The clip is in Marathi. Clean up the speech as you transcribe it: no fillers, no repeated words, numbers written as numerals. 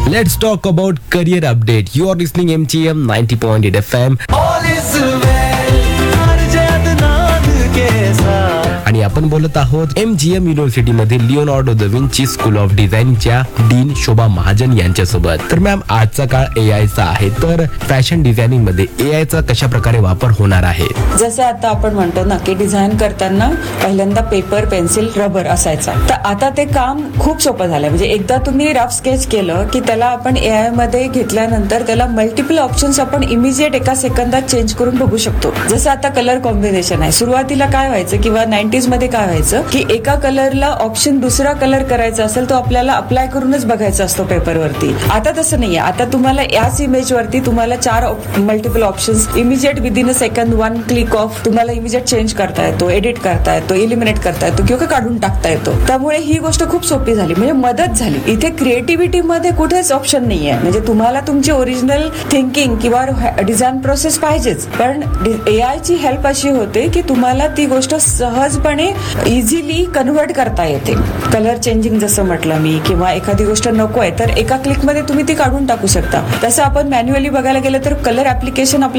Let's talk about career update. You are listening MGM 90.8 FM. All is well, अर्जात नाद के साथ. आणि आपण बोलत आहोत MGM युनिव्हर्सिटी मधील Leonardo da Vinci school of डिझाईनच्या डीन शोभा महाजन यांच्यासोबत. तर मॅम, आजचा काळ AI चा आहे, तर फॅशन डिझायनिंग मध्ये AI चा कशा प्रकारे वापर होणार आहे? जसं आता आपण म्हणतो ना की डिझाईन करताना पहिल्यांदा पेपर, पेन्सिल, रबर असायचा, तर आता ते काम खूप सोपं झालंय. म्हणजे एकदा तुम्ही रफ स्केच केलं की त्याला आपण AI मध्ये घेतल्यानंतर त्याला मल्टिपल ऑप्शन्स आपण इमिजिएट एका सेकंदात चेंज करून बघू शकतो. जसं आता कलर कॉम्बिनेशन आहे, सुरुवातीला काय व्हायचं किंवा 90s मध्ये काय व्हायचं की एका कलरला ऑप्शन दुसरा कलर करायचा असेल तो आपल्याला अप्लाय करूनच बघायचा असतो पेपरवरती. आता तसं नाहीये. आता तुम्हाला याच इमेज वरती तुम्हाला 4 multiple options immediate within a second, 1 click of तुम्हाला इमिजिएट चेंज करता येतो, एडिट करता येतो, इलिमिनेट करता येतो किंवा काढून टाकता येतो. त्यामुळे ही गोष्ट खूप सोपी झाली, म्हणजे मदत झाली. इथे क्रिएटिव्हिटी मध्ये कुठेच ऑप्शन नाहीये. म्हणजे तुम्हाला तुमची ओरिजिनल थिंकिंग किंवा डिझाईन प्रोसेस पाहिजेच, पण AI ची हेल्प अशी होते की तुम्हाला ती गोष्ट सहजपणे इझिली कन्व्हर्ट करता येते. कलर चेंजिंग जसं म्हटलं मी, किंवा एखादी गोष्ट नको आहे तर एका क्लिक मध्ये तुम्ही ती काढून टाकू शकता. तसं आपण मॅन्युअली बघायला गेलं तर कलर ऍप्लिकेशन